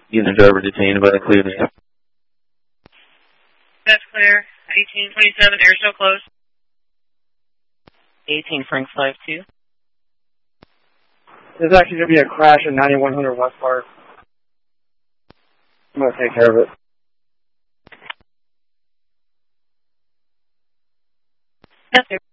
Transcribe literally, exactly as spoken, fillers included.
Unit driver detained by the Cleveland. That's clear. eighteen twenty-seven, air show closed. eighteen Frank five two. There's actually going to be a crash in ninety-one hundred West Park. I'm going to take care of it. Yes, sir.